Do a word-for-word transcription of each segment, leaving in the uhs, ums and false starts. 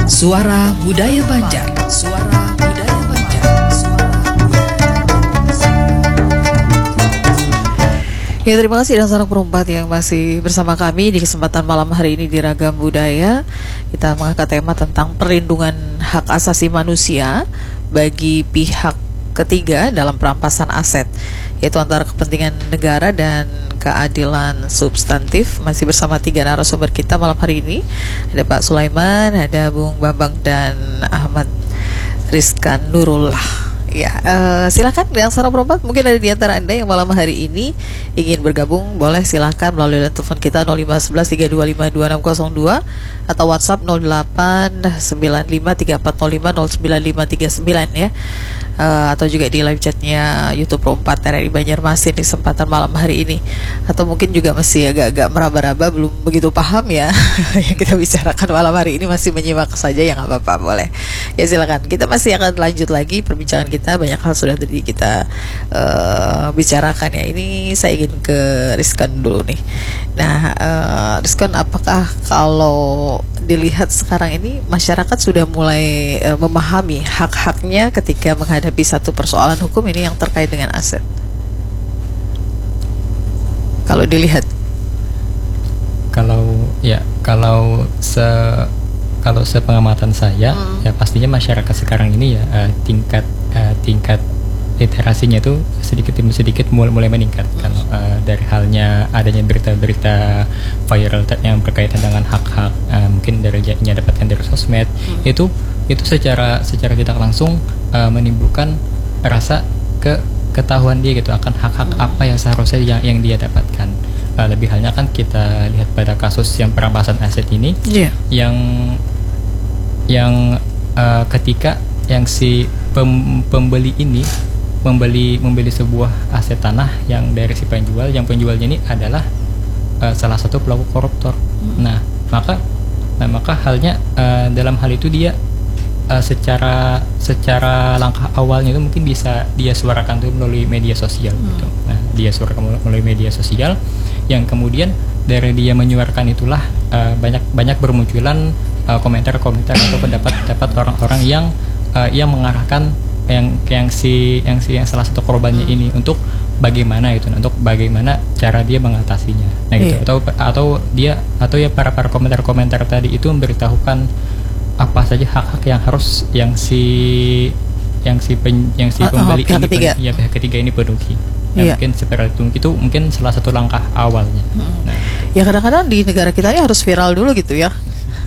Suara Budaya Banjar. Suara Budaya Banjar. Suara Ya, terima kasih dan salam perempat yang masih bersama kami di kesempatan malam hari ini di Ragam Budaya. Kita mengangkat tema tentang perlindungan hak asasi manusia bagi pihak ketiga dalam perampasan aset, yaitu antara kepentingan negara dan keadilan substantif. Masih bersama tiga narasumber kita malam hari ini. Ada Pak Sulaiman, ada Bung Bambang, dan Ahmad Rizkan Nurullah. Ya, uh, silakan yang secara perempat, mungkin ada di antara Anda yang malam hari ini ingin bergabung, boleh silakan melalui telepon kita nol lima satu satu tiga dua lima dua enam nol dua atau WhatsApp nol delapan sembilan lima tiga empat nol lima nol sembilan lima tiga sembilan ya. Uh, atau juga di live chatnya YouTube Perempat R R I Banjarmasin di kesempatan malam hari ini. Atau mungkin juga masih agak-agak meraba-raba, belum begitu paham ya yang kita bicarakan malam hari ini, masih menyimak saja ya, nggak apa-apa, boleh ya, silakan. Kita masih akan lanjut lagi perbincangan kita, banyak hal sudah tadi kita uh, bicarakan ya. Ini saya ingin ke Rizkan dulu nih. Nah, uh, Rizkan, apakah kalau dilihat sekarang ini masyarakat sudah mulai uh, memahami hak-haknya ketika menghadapi satu persoalan hukum ini yang terkait dengan aset? Kalau dilihat, kalau ya kalau se kalau sepengamatan saya, hmm. ya pastinya masyarakat sekarang ini ya uh, tingkat uh, tingkat literasinya itu sedikit demi sedikit mulai mulai meningkat. Hmm. Kalau uh, dari halnya adanya berita-berita viral yang berkaitan dengan hak-hak, uh, mungkin dari yang dapatkan dari sosmed, hmm. itu itu secara secara tidak langsung uh, menimbulkan rasa ke ketahuan dia gitu akan hak-hak hmm. apa yang seharusnya yang yang dia dapatkan. Uh, lebih halnya kan kita lihat pada kasus yang perampasan aset ini, yeah. yang yang uh, ketika yang si pem, pembeli ini membeli membeli sebuah aset tanah yang dari si penjual, yang penjualnya ini adalah uh, salah satu pelaku koruptor. Hmm. Nah, maka nah maka halnya uh, dalam hal itu dia uh, secara secara langkah awalnya itu mungkin bisa dia suarakan tuh melalui media sosial. Hmm. Gitu. Nah, dia suarakan melalui media sosial, yang kemudian dari dia menyuarakan itulah uh, banyak banyak bermunculan uh, komentar-komentar atau pendapat-pendapat orang-orang yang uh, yang mengarahkan yang yang si yang si yang salah satu korbannya ini untuk bagaimana itu, untuk bagaimana cara dia mengatasinya, nah gitu. Yeah. atau atau dia atau ya para para komentar-komentar tadi itu memberitahukan apa saja hak-hak yang harus yang si yang si pen, yang si pembeli oh, oh, ini ketiga. Pen, ya pihak ketiga ini penuhi. Ya, yeah. Mungkin seperti itu, itu mungkin salah satu langkah awalnya. Hmm. Nah, ya kadang-kadang di negara kita ini harus viral dulu gitu ya.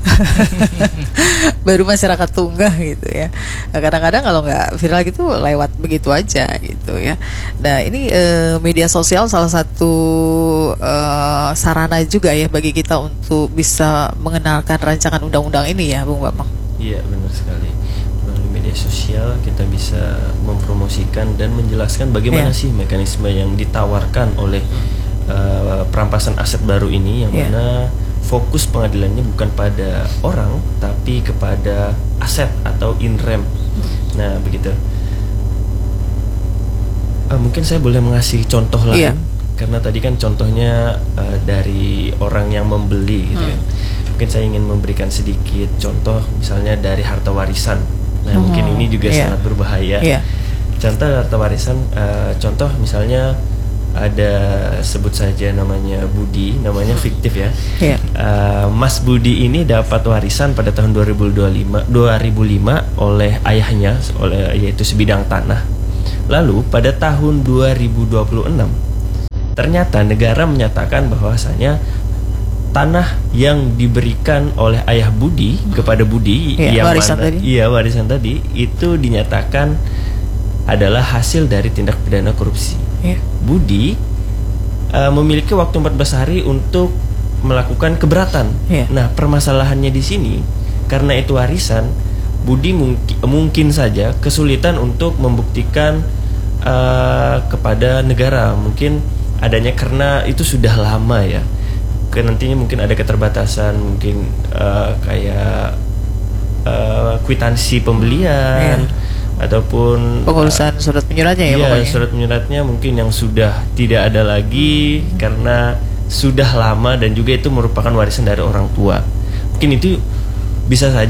Baru masyarakat tunggah gitu ya. Nah, kadang-kadang kalau nggak viral gitu lewat begitu aja gitu ya. Nah, ini eh, media sosial salah satu eh, sarana juga ya bagi kita untuk bisa mengenalkan rancangan undang-undang ini ya, Bung Bambang. Iya, benar sekali. Melalui media sosial kita bisa mempromosikan dan menjelaskan bagaimana yeah. sih mekanisme yang ditawarkan oleh uh, perampasan aset baru ini, yang yeah. mana fokus pengadilannya bukan pada orang tapi kepada aset atau in rem. Nah, begitu. Uh, mungkin saya boleh mengasih contoh lain, yeah. karena tadi kan contohnya uh, dari orang yang membeli gitu hmm. ya. Mungkin saya ingin memberikan sedikit contoh, misalnya dari harta warisan. Nah, hmm. mungkin ini juga yeah. sangat berbahaya. Yeah. Contoh harta warisan, uh, contoh misalnya ada, sebut saja namanya Budi, namanya fiktif ya. Yeah. Uh, Mas Budi ini dapat warisan pada tahun dua ribu lima oleh ayahnya, oleh yaitu sebidang tanah. Lalu pada tahun dua ribu dua puluh enam ternyata negara menyatakan bahwasanya tanah yang diberikan oleh ayah Budi hmm. kepada Budi, yeah, yang warisan mana, tadi. Iya warisan tadi itu dinyatakan adalah hasil dari tindak pidana korupsi. Yeah. Budi uh, memiliki waktu empat belas hari untuk melakukan keberatan. Yeah. Nah, permasalahannya di sini karena itu warisan, Budi mungkin, mungkin saja kesulitan untuk membuktikan uh, kepada negara. Mungkin adanya karena itu sudah lama ya. Ke nantinya mungkin ada keterbatasan, mungkin uh, kayak uh, kwitansi pembelian. Yeah. Ataupun pengurusan uh, surat menyuratnya ya, iya, pokoknya surat menyuratnya mungkin yang sudah tidak ada lagi hmm. karena sudah lama dan juga itu merupakan warisan dari orang tua. Mungkin itu bisa saja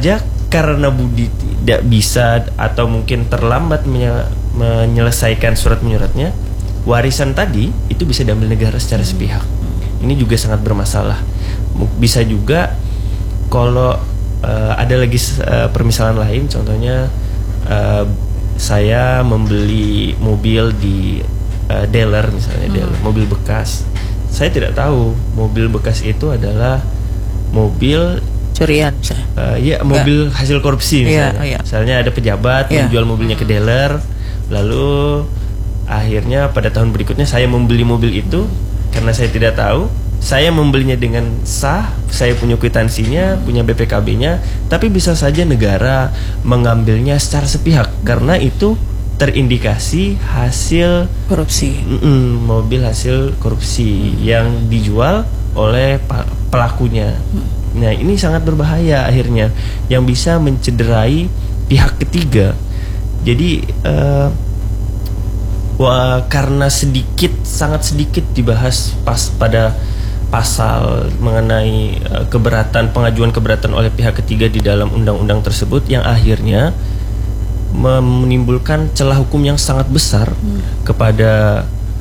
karena Budi tidak bisa atau mungkin terlambat menye- menyelesaikan surat menyuratnya, warisan tadi itu bisa diambil negara secara sepihak. Ini juga sangat bermasalah. Bisa juga kalau uh, ada lagi uh, permisalan lain, contohnya uh, saya membeli mobil di uh, dealer misalnya, hmm. dealer, mobil bekas. Saya tidak tahu mobil bekas itu adalah mobil curian, uh, ya mobil Nggak. hasil korupsi misalnya. Yeah, yeah. Misalnya ada pejabat yeah. menjual mobilnya ke dealer, lalu akhirnya pada tahun berikutnya saya membeli mobil itu karena saya tidak tahu. Saya membelinya dengan sah, saya punya kwitansinya, punya B P K B-nya, tapi bisa saja negara mengambilnya secara sepihak karena itu terindikasi hasil korupsi. Mm-mm, mobil hasil korupsi yang dijual oleh pelakunya. Nah, ini sangat berbahaya akhirnya, yang bisa mencederai pihak ketiga. Jadi uh, wah, karena sedikit, sangat sedikit dibahas pas pada pasal mengenai uh, keberatan, pengajuan keberatan oleh pihak ketiga di dalam undang-undang tersebut, yang akhirnya menimbulkan celah hukum yang sangat besar hmm. kepada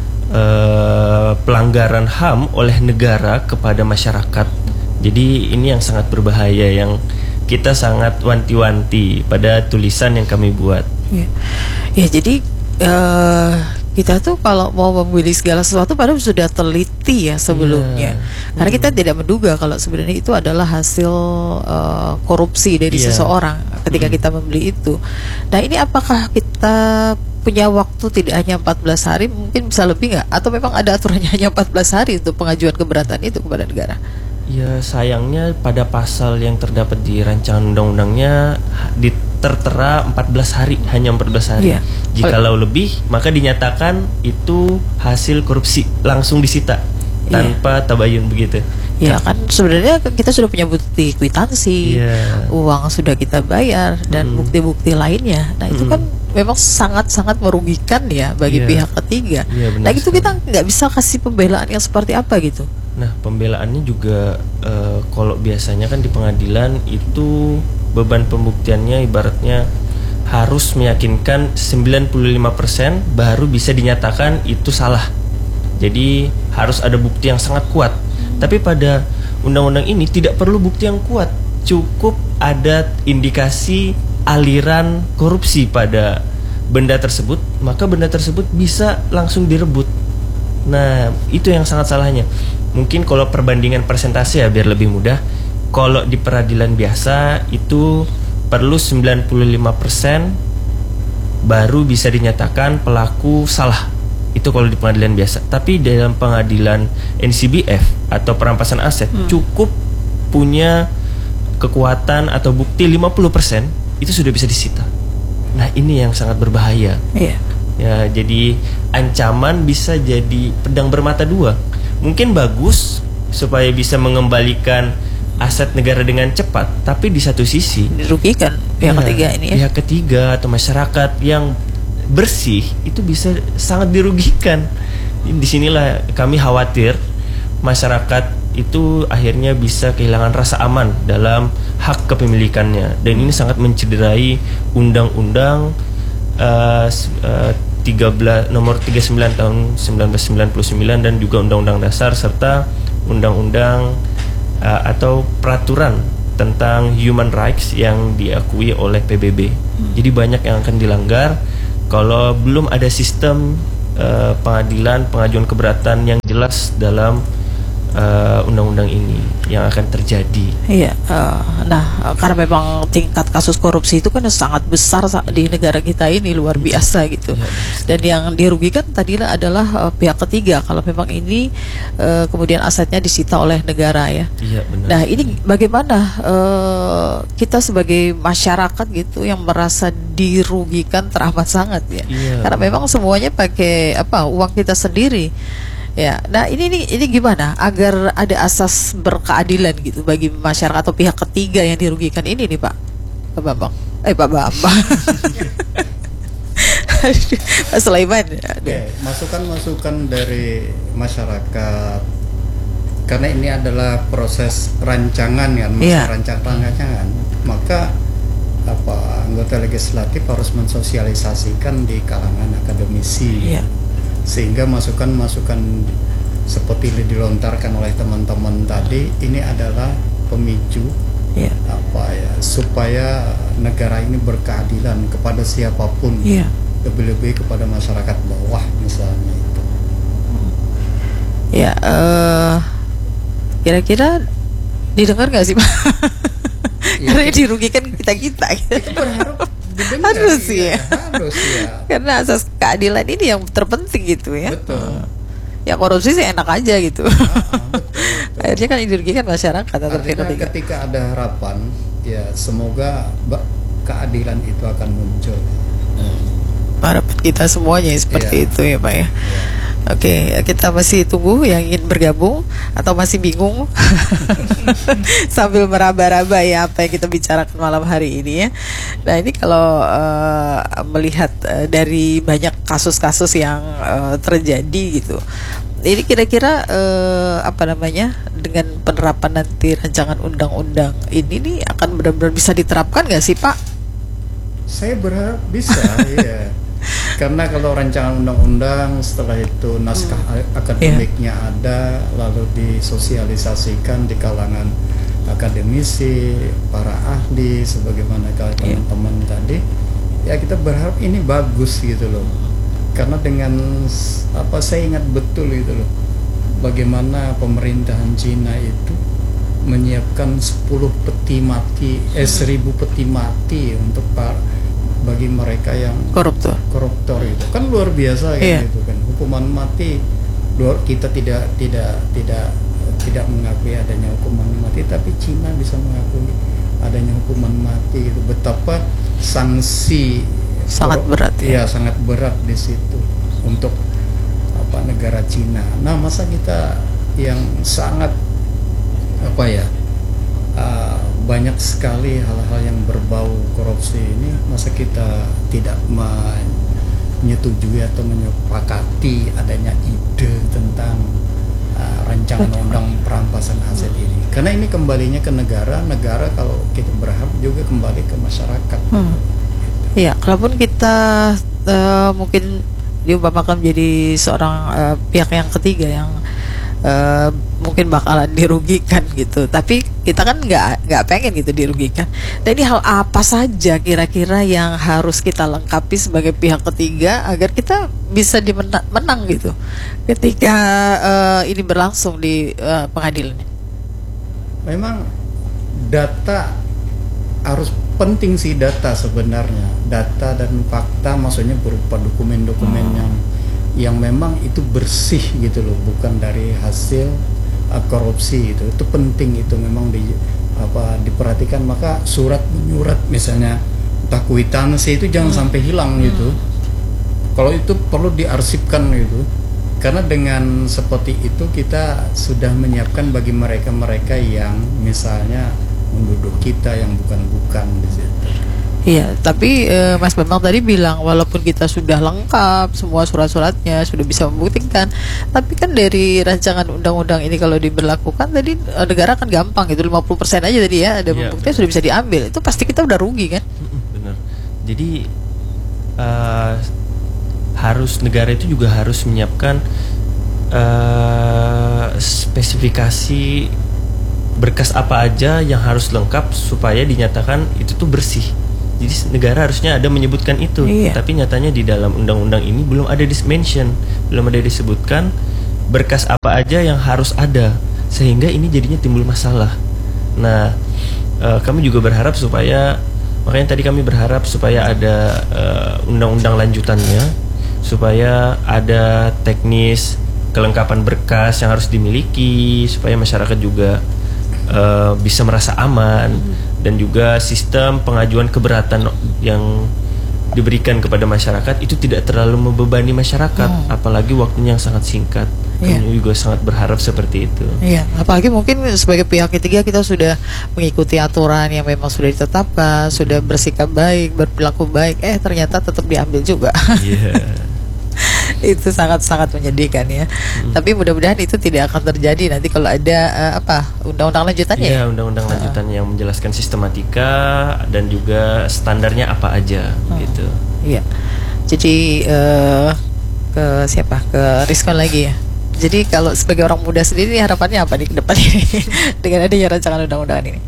uh, pelanggaran H A M oleh negara kepada masyarakat. Jadi ini yang sangat berbahaya, yang kita sangat wanti-wanti pada tulisan yang kami buat. Ya, ya jadi uh, kita tuh kalau mau memilih segala sesuatu padahal sudah teliti ya sebelumnya. Yeah. Karena kita hmm. tidak menduga kalau sebenarnya itu adalah hasil uh, korupsi dari yeah. seseorang ketika hmm. kita membeli itu. Nah, ini apakah kita punya waktu tidak hanya empat belas hari, mungkin bisa lebih nggak? Atau memang ada aturannya hanya empat belas hari untuk pengajuan keberatan itu kepada negara? Ya, sayangnya pada pasal yang terdapat di rancangan undang-undangnya di tertera empat belas hari, hanya empat belas hari. Yeah. Jikalau oh. lebih, maka dinyatakan itu hasil korupsi, langsung disita tanpa yeah. tabayun begitu. Ya kan sebenarnya kita sudah punya bukti kwitansi, yeah. uang sudah kita bayar dan mm. bukti-bukti lainnya. Nah, itu mm. kan memang sangat-sangat merugikan ya bagi yeah. pihak ketiga. Yeah, nah, itu kita nggak bisa kasih pembelaan yang seperti apa gitu. Nah, pembelaannya juga uh, kalau biasanya kan di pengadilan itu beban pembuktiannya ibaratnya harus meyakinkan sembilan puluh lima persen baru bisa dinyatakan itu salah. Jadi harus ada bukti yang sangat kuat. Tapi pada undang-undang ini tidak perlu bukti yang kuat. Cukup ada indikasi aliran korupsi pada benda tersebut, maka benda tersebut bisa langsung direbut. Nah, itu yang sangat salahnya. Mungkin kalau perbandingan persentase ya biar lebih mudah. Kalau di peradilan biasa itu perlu sembilan puluh lima persen baru bisa dinyatakan pelaku salah. Itu kalau di pengadilan biasa. Tapi dalam pengadilan N C B F atau perampasan aset hmm. cukup punya kekuatan atau bukti lima puluh persen itu sudah bisa disita. Nah, ini yang sangat berbahaya. Iya. Ya, jadi ancaman bisa jadi pedang bermata dua. Mungkin bagus supaya bisa mengembalikan aset negara dengan cepat, tapi di satu sisi dirugikan pihak ya, ketiga ini ya. Pihak ketiga atau masyarakat yang bersih itu bisa sangat dirugikan. Disinilah kami khawatir masyarakat itu akhirnya bisa kehilangan rasa aman dalam hak kepemilikannya, dan ini sangat mencederai undang-undang uh, uh, tiga belas nomor tiga puluh sembilan tahun seribu sembilan ratus sembilan puluh sembilan dan juga undang-undang dasar serta undang-undang uh, atau peraturan tentang human rights yang diakui oleh P B B. Hmm. Jadi banyak yang akan dilanggar kalau belum ada sistem uh, pengadilan pengajuan keberatan yang jelas dalam uh, undang-undang ini yang akan terjadi. Iya, uh, nah karena memang tingkat kasus korupsi itu kan sangat besar di negara kita ini, luar biasa gitu. Ya, dan yang dirugikan tadilah adalah uh, pihak ketiga kalau memang ini uh, kemudian asetnya disita oleh negara ya. Iya, benar. Nah, ini bagaimana uh, kita sebagai masyarakat gitu yang merasa dirugikan teramat sangat ya. Iya, karena benar. memang semuanya pakai apa uang kita sendiri. Ya, nah ini ini ini gimana agar ada asas berkeadilan gitu bagi masyarakat atau pihak ketiga yang dirugikan ini nih Pak, Pak Bambang, eh Pak Bambang, Pak Sulaiman. Oke, masukan-masukan dari masyarakat karena ini adalah proses rancangan kan, masa yeah. rancang rancangan, maka apa anggota legislatif harus mensosialisasikan di kalangan akademisi, Iya. sehingga masukan-masukan seperti yang dilontarkan oleh teman-teman tadi ini adalah pemicu Iya. apa ya supaya negara ini berkeadilan kepada siapapun, Iya. lebih-lebih kepada masyarakat bawah misalnya itu. Ya, eh, kira-kira didengar nggak sih, Pak? Ya, Karena yang dirugikan kita kita. Kita berharap didengar, Harus iya, ya. harus ya. Karena asas keadilan ini yang terpenting gitu ya. Betul. Ya korupsi sih enak aja gitu. Ah, betul, betul. Akhirnya kan yang dirugikan masyarakat atau Artinya pihak ketiga. ketika ada harapan, ya semoga ba- keadilan itu akan muncul. Harapan kita semuanya seperti Iya. itu ya Pak ya. Oke, kita masih tunggu yang ingin bergabung atau masih bingung sambil meraba-raba ya apa yang kita bicarakan malam hari ini ya. Nah ini kalau eh, melihat eh, dari banyak kasus-kasus yang eh, terjadi gitu, ini kira-kira eh, apa namanya dengan penerapan nanti rancangan undang-undang ini nih akan benar-benar bisa diterapkan nggak sih Pak? Saya berharap bisa, ya. Karena kalau rancangan undang-undang setelah itu naskah akademiknya ada, lalu disosialisasikan di kalangan akademisi, para ahli, sebagaimana kalau teman-teman tadi, ya kita berharap ini bagus gitu loh. Karena dengan s- apa saya ingat betul gitu loh, bagaimana pemerintahan Cina itu menyiapkan sepuluh peti mati, eh seribu peti mati untuk para bagi mereka yang Koruptor. koruptor itu kan luar biasa Iya. kan, gitu kan, hukuman mati. Luar- kita tidak tidak tidak tidak mengakui adanya hukuman mati, tapi Cina bisa mengakui adanya hukuman mati. Itu betapa sanksi Sangat korup- berat ya. Iya, sangat berat di situ untuk apa negara Cina. Nah, masa kita yang sangat apa ya uh, banyak sekali hal-hal yang berbau korupsi ini, masa kita tidak menyetujui atau menyepakati adanya ide tentang uh, rancangan undang perampasan aset ini? Karena ini kembalinya ke negara, negara kalau kita berharap juga kembali ke masyarakat. Hmm. Iya, kalaupun kita eh, mungkin diumpamakan menjadi seorang eh, pihak yang ketiga yang eh, mungkin bakalan dirugikan gitu, tapi kita kan nggak nggak pengen gitu dirugikan. Dan ini hal apa saja kira-kira yang harus kita lengkapi sebagai pihak ketiga agar kita bisa dimenang menang gitu ketika eh, ini berlangsung di eh, pengadilan? Memang data harus penting sih, data sebenarnya, data dan fakta, maksudnya berupa dokumen-dokumen yang yang memang itu bersih gitu loh, bukan dari hasil uh, korupsi. Itu itu penting, itu memang di apa diperhatikan. Maka surat menyurat misalnya entah kwitansi itu jangan sampai hilang gitu. Kalau itu perlu diarsipkan gitu. Karena dengan seperti itu kita sudah menyiapkan bagi mereka-mereka yang misalnya menduduk kita yang bukan-bukan di situ. Iya, tapi eh, Mas Bambang tadi bilang walaupun kita sudah lengkap semua surat-suratnya, sudah bisa membuktikan, tapi kan dari rancangan undang-undang ini kalau diberlakukan tadi eh, negara kan gampang gitu, lima puluh persen aja tadi ya ada Iya, pembuktian sudah bisa diambil. Itu pasti kita udah rugi kan? Mm-mm, benar. Jadi uh, harus negara itu juga harus menyiapkan uh, spesifikasi berkas apa aja yang harus lengkap supaya dinyatakan itu tuh bersih. Jadi negara harusnya ada menyebutkan itu, Iya. tapi nyatanya di dalam undang-undang ini belum ada dis-mention, belum ada disebutkan berkas apa aja yang harus ada, sehingga ini jadinya timbul masalah. Nah, eh, kami juga berharap supaya, makanya tadi kami berharap supaya ada eh, undang-undang lanjutannya, supaya ada teknis kelengkapan berkas yang harus dimiliki, supaya masyarakat juga eh, bisa merasa aman, dan juga sistem pengajuan keberatan yang diberikan kepada masyarakat itu tidak terlalu membebani masyarakat, apalagi waktunya yang sangat singkat. Iya. Kami juga sangat berharap seperti itu. Iya, apalagi mungkin sebagai pihak ketiga kita sudah mengikuti aturan yang memang sudah ditetapkan, sudah bersikap baik, berperilaku baik, eh ternyata tetap diambil juga. Iya. Itu sangat-sangat menyedihkan ya. Hmm. Tapi mudah-mudahan itu tidak akan terjadi nanti kalau ada uh, apa undang-undang lanjutannya. Iya, ya? undang-undang lanjutan yang menjelaskan sistematika dan juga standarnya apa aja Hmm. gitu. Iya. Jadi uh, ke siapa? Ke Rizkon lagi ya. Jadi kalau sebagai orang muda sendiri harapannya apa nih ke depan ini dengan adanya rancangan undang-undang ini?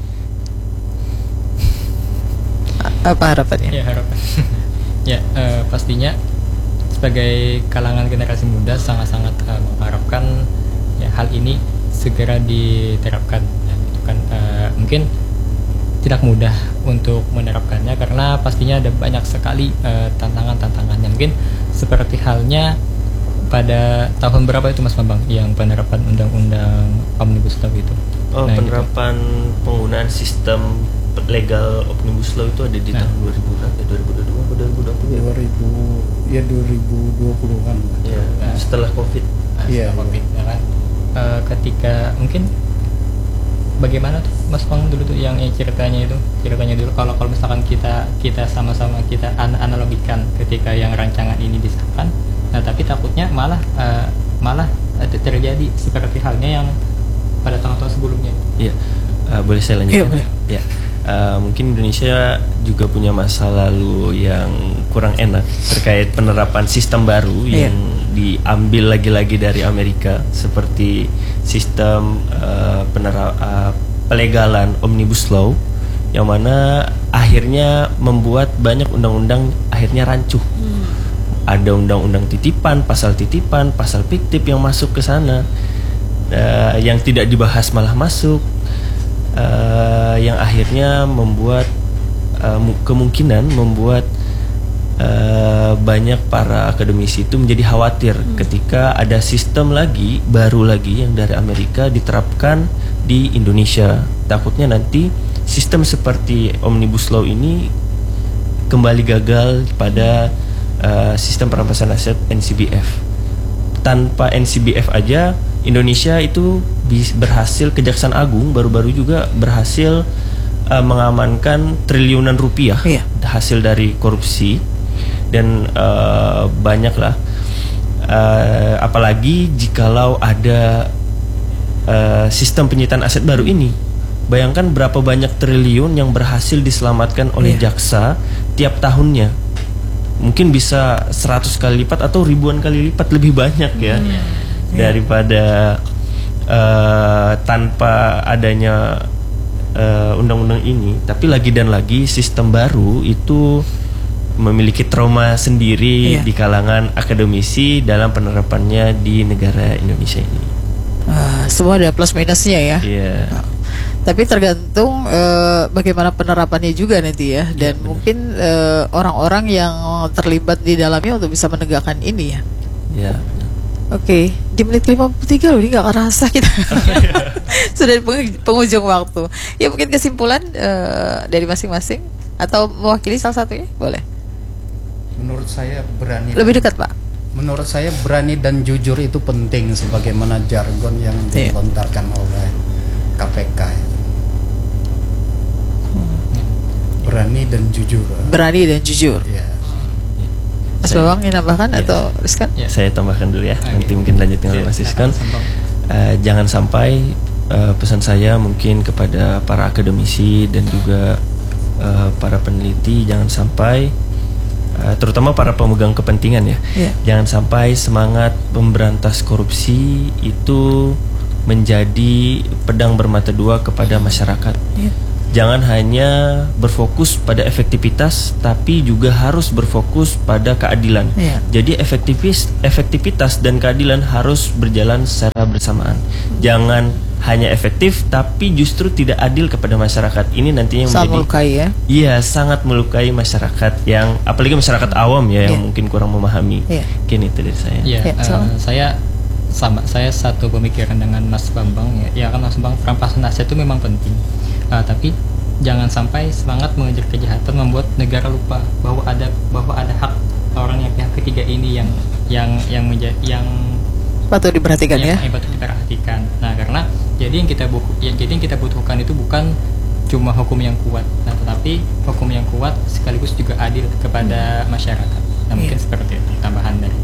A- Apa harapannya? Ya harapan. ya eh, pastinya sebagai kalangan generasi muda sangat-sangat eh, mengharapkan ya hal ini segera diterapkan. Ya, itu kan eh, mungkin tidak mudah untuk menerapkannya karena pastinya ada banyak sekali eh, tantangan-tantangannya. Mungkin seperti halnya pada tahun berapa itu Mas Bambang yang penerapan undang-undang Omnibus Law itu? Oh, Nah, gitu. penerapan penggunaan sistem legal Omnibus Law itu ada di Nah. tahun dua ribu berapa? dua ribu dua puluh dua atau dua ribu dua puluh? dua ribu ya dua ribu dua puluhan. Ya, Nah. setelah Covid. Nah, Iya, setelah Covid, ya kan? Eh, ketika mungkin bagaimana tuh Mas Bang dulu tuh yang eh, ceritanya itu ceritanya dulu kalau kalau misalkan kita kita sama-sama kita an- analogikan ketika yang rancangan ini disahkan, nah tapi takutnya malah eh, malah ada terjadi seperti halnya yang pada tahun-tahun sebelumnya. Iya, uh, boleh saya Iya, lanjutkan? boleh. Ya, uh, mungkin Indonesia juga punya masa lalu yang kurang enak terkait penerapan sistem baru Iya. yang diambil lagi-lagi dari Amerika seperti sistem uh, penera- uh, pelegalan Omnibus Law yang mana akhirnya membuat banyak undang-undang akhirnya rancuh. Ada undang-undang titipan, pasal titipan, pasal fiktif yang masuk ke sana. Uh, yang tidak dibahas malah masuk, uh, yang akhirnya membuat uh, mu- kemungkinan membuat uh, banyak para akademisi itu menjadi khawatir ketika ada sistem lagi baru lagi yang dari Amerika diterapkan di Indonesia. Takutnya nanti sistem seperti Omnibus Law ini kembali gagal pada uh, sistem perampasan aset N C B F. Tanpa N C B F aja Indonesia itu bis- berhasil, Kejaksaan Agung baru-baru juga berhasil uh, mengamankan triliunan rupiah Iya. hasil dari korupsi dan uh, banyaklah uh, apalagi jikalau ada uh, sistem penyitaan aset baru ini. Bayangkan berapa banyak triliun yang berhasil diselamatkan oleh Iya. jaksa tiap tahunnya. Mungkin bisa seratus kali lipat atau ribuan kali lipat lebih banyak ya daripada uh, tanpa adanya uh, undang-undang ini. Tapi lagi dan lagi sistem baru itu memiliki trauma sendiri Iya. di kalangan akademisi dalam penerapannya di negara Indonesia ini. Ah, semua ada plus minusnya ya. Iya. Tapi tergantung eh, bagaimana penerapannya juga nanti ya, dan benar. mungkin eh, orang-orang yang terlibat di dalamnya untuk bisa menegakkan ini ya. Ya. Oke, di menit lima puluh tiga loh, ini gak kerasa kita sudah di peng- penghujung waktu. Ya mungkin kesimpulan eh, dari masing-masing atau mewakili salah satunya boleh. Menurut saya berani. Lebih dekat Pak. Menurut saya berani dan jujur itu penting sebagaimana jargon yang Iya. dilontarkan oleh K P K. Berani dan jujur. Berani dan jujur. Ya. Mas Saya- Bawang ingin nambahkan Iya. atau Rizkan? Ya. Saya tambahkan dulu ya. Oke. Nanti mungkin lanjut dengan Siap, Mas silakan, Rizkan. Mas Bambang. Eh, jangan sampai eh, pesan saya mungkin kepada para akademisi dan juga eh, para peneliti, jangan sampai eh, terutama para pemegang kepentingan ya, Iya. jangan sampai semangat memberantas korupsi itu menjadi pedang bermata dua kepada masyarakat. Iya. Jangan hanya berfokus pada efektivitas, tapi juga harus berfokus pada keadilan. Iya. Jadi efektivis, efektivitas dan keadilan harus berjalan secara bersamaan. Jangan hanya efektif, tapi justru tidak adil kepada masyarakat. Ini nantinya yang Sangat menjadi melukai ya. iya sangat melukai masyarakat yang, apalagi masyarakat awam ya, yang Iya. mungkin kurang memahami. Iya. Mungkin itu dari saya. Ya, Ya, eh, silakan. saya sama saya satu pemikiran dengan Mas Bambang ya. Ya kan Mas Bambang, perampasan aset itu memang penting. Ah, tapi jangan sampai semangat mengejar kejahatan membuat negara lupa bahwa ada bahwa ada hak orang yang pihak ketiga ini yang yang yang menja- yang Patut diperhatikan ya. yang patut diperhatikan. Nah, karena jadi yang kita buku ya, jadi yang kita butuhkan itu bukan cuma hukum yang kuat, nah, tetapi hukum yang kuat sekaligus juga adil kepada masyarakat. Nah, mungkin Iya. seperti itu tambahan dari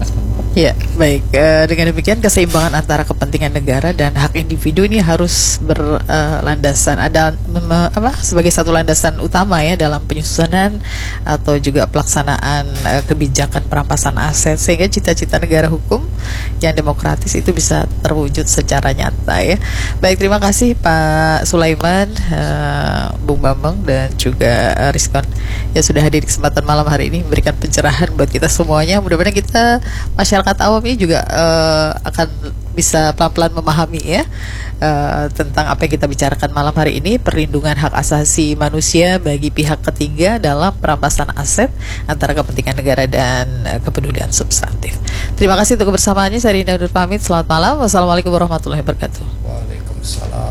Mas Bambang. Ya, baik. Eh, dengan demikian keseimbangan antara kepentingan negara dan hak individu ini harus berlandasan ada mem- apa sebagai satu landasan utama ya dalam penyusunan atau juga pelaksanaan eh, kebijakan perampasan aset sehingga cita-cita negara hukum yang demokratis itu bisa terwujud secara nyata ya. Baik, terima kasih Pak Sulaiman, eh, Bung Bambang dan juga eh, Rizkon yang sudah hadir di kesempatan malam hari ini memberikan pencerahan buat kita semuanya. Mudah-mudahan kita masyarakat awam ini juga uh, akan bisa pelan-pelan memahami ya uh, tentang apa yang kita bicarakan malam hari ini, perlindungan hak asasi manusia bagi pihak ketiga dalam perampasan aset antara kepentingan negara dan uh, kepedulian substantif. Terima kasih untuk kebersamaannya. Saya Rinda undur pamit. Selamat malam. Wassalamualaikum warahmatullahi wabarakatuh. Waalaikumsalam.